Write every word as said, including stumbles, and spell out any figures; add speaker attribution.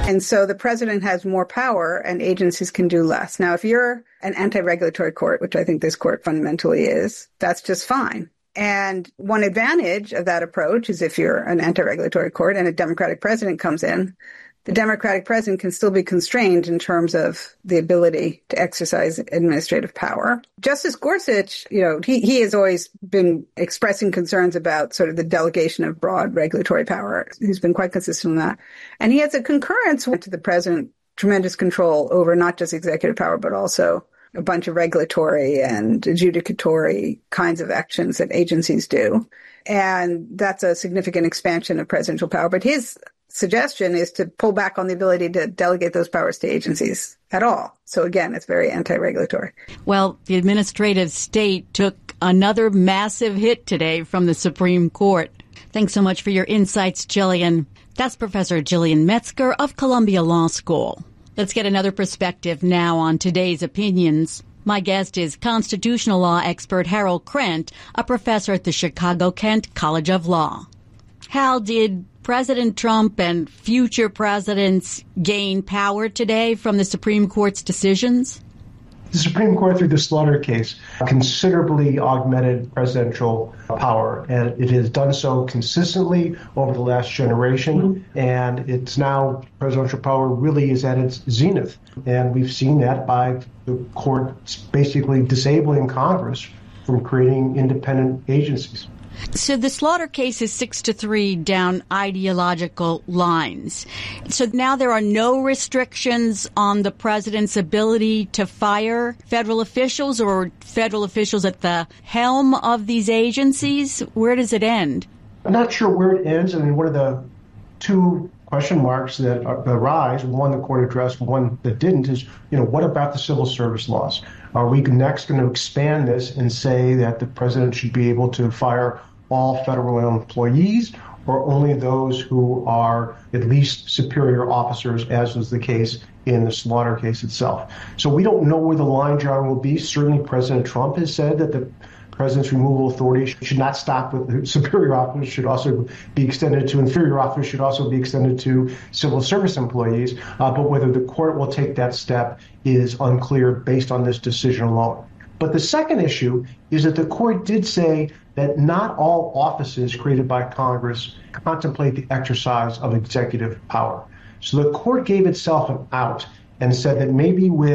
Speaker 1: And so the president has more power and agencies can do less. Now, if you're an anti-regulatory court, which I think this court fundamentally is, that's just fine. And one advantage of that approach is if you're an anti-regulatory court and a Democratic president comes in, the Democratic president can still be constrained in terms of the ability to exercise administrative power. Justice Gorsuch, you know, he, he has always been expressing concerns about sort of the delegation of broad regulatory power. He's been quite consistent on that. And he has a concurrence to the president, tremendous control over not just executive power, but also a bunch of regulatory and adjudicatory kinds of actions that agencies do. And that's a significant expansion of presidential power. But his suggestion is to pull back on the ability to delegate those powers to agencies at all. So again, it's very anti-regulatory.
Speaker 2: Well, the administrative state took another massive hit today from the Supreme Court. Thanks so much for your insights, Jillian. That's Professor Jillian Metzger of Columbia Law School. Let's get another perspective now on today's opinions. My guest is constitutional law expert Harold Krent, a professor at the Chicago-Kent College of Law. Hal, did President Trump and future presidents gain power today from the Supreme Court's decisions?
Speaker 3: The Supreme Court, through the Slaughter case, considerably augmented presidential power, and it has done so consistently over the last generation, and it's now, presidential power really is at its zenith. And we've seen that by the court basically disabling Congress from creating independent agencies.
Speaker 2: So the Slaughter case is six to three down ideological lines. So now there are no restrictions on the president's ability to fire federal officials or federal officials at the helm of these agencies. Where does it end?
Speaker 3: I'm not sure where it ends. I mean, one of the two question marks that arise, one the court addressed, one that didn't, is, you know, what about the civil service laws? Are we next going to expand this and say that the president should be able to fire all federal employees or only those who are at least superior officers, as was the case in the Slaughter case itself? So we don't know where the line drawing will be. Certainly President Trump has said that the president's removal authority should not stop with superior officers, should also be extended to inferior officers, should also be extended to civil service employees. Uh, but whether the court will take that step is unclear based on this decision alone. But the second issue is that the court did say that not all offices created by Congress contemplate the exercise of executive power. So the court gave itself an out and said that maybe with